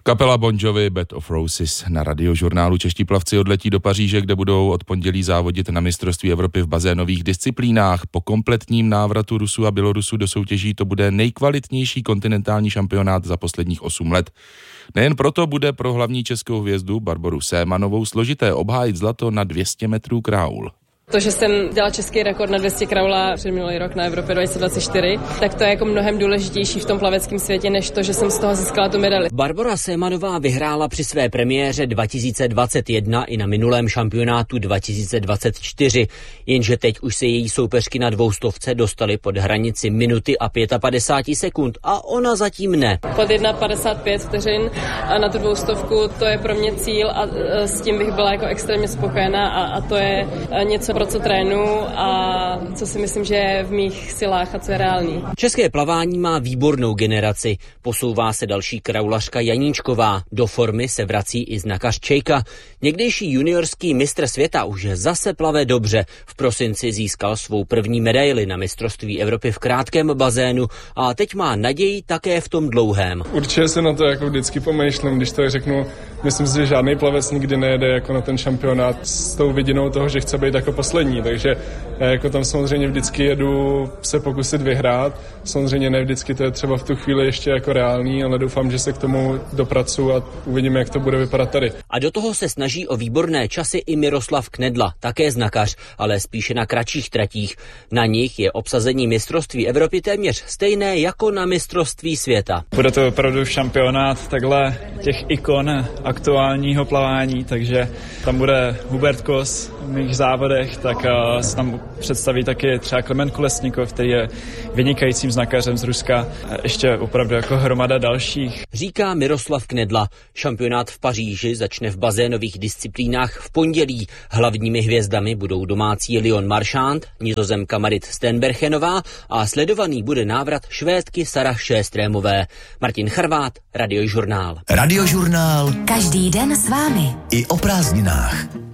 Kapela Bon Jovi Bed of Roses na Radiožurnálu. Čeští plavci odletí do Paříže, kde budou od pondělí závodit na mistrovství Evropy v bazénových disciplínách. Po kompletním návratu Rusů a Bělorusů do soutěží to bude nejkvalitnější kontinentální šampionát za posledních 8 let. Nejen proto bude pro hlavní českou hvězdu Barboru Sémanovou složité obhájit zlato na 200 metrů kraul. To, že jsem dělala český rekord na 200 kraula předminulý rok na Evropě 2024, tak to je jako mnohem důležitější v tom plaveckém světě, než to, že jsem z toho získala tu medaili. Barbora Sémanová vyhrála při své premiéře 2021 i na minulém šampionátu 2024, jenže teď už se její soupeřky na 200 dostaly pod hranici minuty a 55 sekund a ona zatím ne. Pod 1,55 vteřin a na tu 200 to je pro mě cíl a s tím bych byla jako extrémně spokojená a to je něco, pro co trénu a co si myslím, že je v mých silách a co je reálný. České plavání má výbornou generaci. Posouvá se další kraulařka Janíčková. Do formy se vrací i znakař Čejka. Někdejší juniorský mistr světa už zase plave dobře. V prosinci získal svou první medaili na mistrovství Evropy v krátkém bazénu a teď má naději také v tom dlouhém. Určitě se na to jako vždycky pomýšlím, když to řeknu. Myslím si, že žádný plavec nikdy nejede jako na ten šampionát s tou vidinou toho, že chce být jako poslední, takže jako tam samozřejmě vždycky jedu se pokusit vyhrát. Samozřejmě ne vždycky to je třeba v tu chvíli ještě jako reálný, ale doufám, že se k tomu dopracuju a uvidíme, jak to bude vypadat tady. A do toho se snaží o výborné časy i Miroslav Knedla, také znakař, ale spíše na kratších tratích. Na nich je obsazení mistrovství Evropy téměř stejné jako na mistrovství světa. Bude to opravdu šampionát takhle těch ikon aktuálního plavání, takže tam bude Hubert Kos v mých závodech, tak se tam představí taky třeba Klement Kulesníkov, který je vynikajícím znakařem z Ruska. Ještě opravdu jako hromada dalších. Říká Miroslav Knedla. Šampionát v Paříži začne v bazénových disciplínách v pondělí. Hlavními hvězdami budou domácí Lyon Marchand, Nizozemka Marit Steenbergenová a sledovaný bude návrat Švédky Sarah Sjöströmové. Martin Charvát, Radiožurnál. Radiožurnál. Každý den s vámi. I o prázdninách.